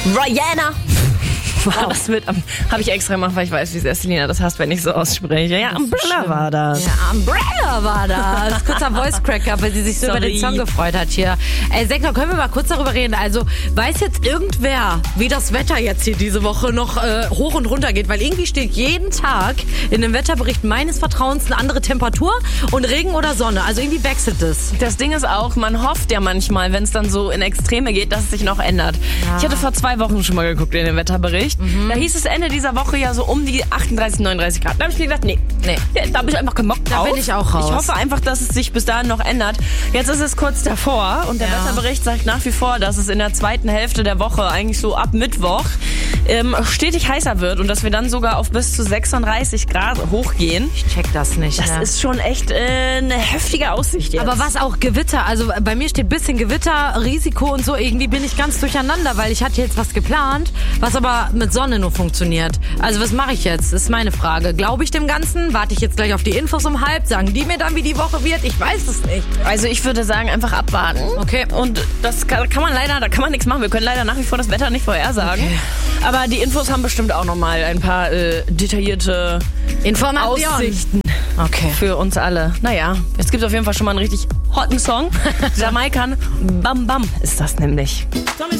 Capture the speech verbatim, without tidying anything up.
Rihanna. Wow. Das wird, habe ich extra gemacht, weil ich weiß, wie sehr Selina das hasst, wenn ich so ausspreche. Ja, Umbrella war das. Ja, Umbrella war das. Kurzer Voice-Cracker, weil sie sich so Sorry. über den Song gefreut hat hier. Ey, Sektor, können wir mal kurz darüber reden? Also, weiß jetzt irgendwer, wie das Wetter jetzt hier diese Woche noch äh, hoch und runter geht? Weil irgendwie steht jeden Tag in dem Wetterbericht meines Vertrauens eine andere Temperatur und Regen oder Sonne. Also irgendwie wechselt es. Das Ding ist auch, man hofft ja manchmal, wenn es dann so in Extreme geht, dass es sich noch ändert. Ja. Ich hatte vor zwei Wochen schon mal geguckt in den Wetterbericht. Mhm. Da hieß es Ende dieser Woche ja so um die achtunddreißig, neununddreißig Grad. Da habe ich mir gedacht, nee, nee, da habe ich einfach gemockt Da drauf. bin ich auch raus. Ich hoffe einfach, dass es sich bis dahin noch ändert. Jetzt ist es kurz davor und der ja. Wetterbericht sagt nach wie vor, dass es in der zweiten Hälfte der Woche, eigentlich so ab Mittwoch, ähm, stetig heißer wird und dass wir dann sogar auf bis zu sechsunddreißig Grad hochgehen. Ich check das nicht. Das ja. ist schon echt äh, eine heftige Aussicht jetzt. Aber was auch Gewitter, also bei mir steht ein bisschen Gewitter, Risiko und so, irgendwie bin ich ganz durcheinander, weil ich hatte jetzt was geplant, was aber mit Sonne nur funktioniert. Also was mache ich jetzt? Das ist meine Frage. Glaube ich dem Ganzen? Warte ich jetzt gleich auf die Infos um halb? Sagen die mir dann, wie die Woche wird? Ich weiß es nicht. Also ich würde sagen, einfach abwarten. Okay. Und das kann, kann man leider, da kann man nichts machen. Wir können leider nach wie vor das Wetter nicht vorhersagen. Okay. Aber die Infos haben bestimmt auch nochmal ein paar äh, detaillierte Informationen. Aussichten. Okay. Für uns alle. Naja, es gibt auf jeden Fall schon mal einen richtig hotten Song. Jamaikan Bam Bam ist das nämlich.